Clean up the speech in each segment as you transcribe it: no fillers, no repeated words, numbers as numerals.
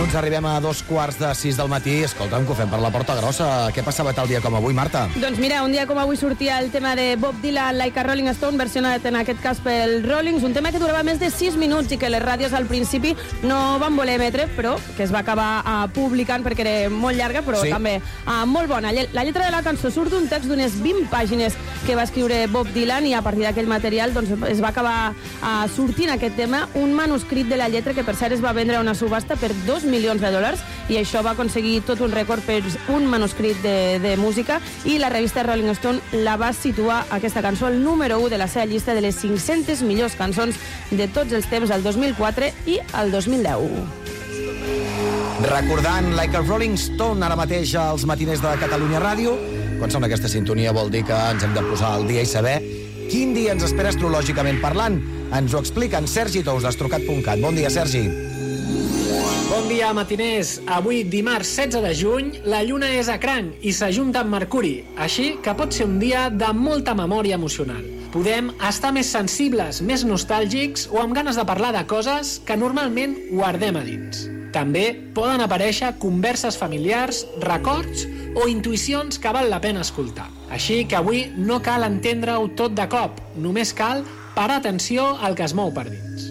minuts, arribem a 2:15 del matí. Escolta'm, que ho fem per la porta grossa. Què passava tal dia com avui, Marta? Doncs mira, un dia com avui sortia el tema de Bob Dylan, Like a Rolling Stone, versionat en aquest cas pel Rollings, un tema que durava més de 6 minuts i que les ràdios al principi no van voler emetre, però que es va acabar publicant perquè era molt llarga, però sí, també molt bona. La lletra de la cançó surt d'un text d'unes 20 pàgines que va escriure Bob Dylan, i a partir d'aquell material doncs, es va acabar sortint aquest tema, un manuscrit de la lletra que per cert es va vendre a una subhasta per $2 milions, i això va aconseguir tot un rècord per un manuscrit de música, i la revista Rolling Stone la va situar, aquesta cançó, al número 1 de la seva llista de les 500 millors cançons de tots els temps al 2004 i al 2010. Recordant Like a Rolling Stone ara mateix als matiners de Catalunya Ràdio. Quan sona aquesta sintonia vol dir que ens hem de posar al dia i saber quin dia ens espera astrològicament parlant. Ens ho explica en Sergi Tous, d'Astrocat.cat. Bon dia, Sergi. Bon dia, matiners. Avui, dimarts 16 de juny, la Lluna és a cranc i s'ajunta amb Mercuri, així que pot ser un dia de molta memòria emocional. Podem estar més sensibles, més nostàlgics o amb ganes de parlar de coses que normalment guardem a dins. També poden aparèixer converses familiars, records o intuïcions que val la pena escoltar. Així que avui no cal entendre-ho tot de cop, només cal parar atenció al que es mou per dins.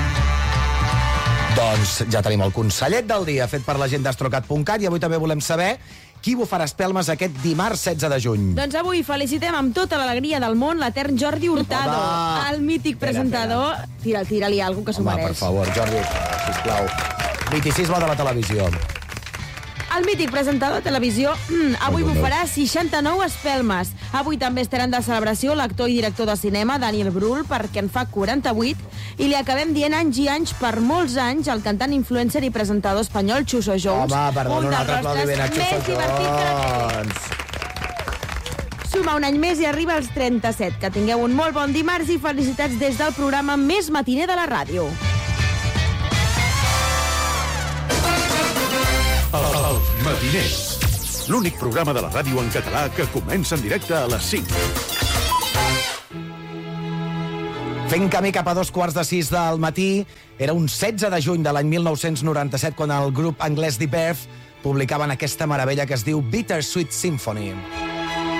Doncs ja tenim el consellet del dia fet per la gent d'Astrocat.cat, i avui també volem saber qui bufarà espelmes aquest dimarts 16 de juny. Doncs avui felicitem amb tota l'alegria del món l'etern Jordi Hurtado, el mític presentador. Tira-li alguna cosa que s'ho mereix. Per favor, Jordi, sisplau. Miticisme de la televisió. El mític presentador de televisió avui bufarà 69 espelmes. Avui també estaran de celebració l'actor i director de cinema Daniel Brühl, perquè en fa 48, i li acabem dient anys i anys per molts anys al cantant, influencer i presentador espanyol Chuso Jones. Home, perdona, un altre aplaudiment a Chuso Jones. Suma un any més i arriba als 37. Que tingueu un molt bon dimarts i felicitats des del programa més matiner de la ràdio. Els Matiners, l'únic programa de la ràdio en català que comença en directe a les 5. Fent camí cap a 5:15 del matí, era un 16 de juny de l'any 1997 quan el grup anglès The Verve publicaven aquesta meravella que es diu Bittersweet Symphony.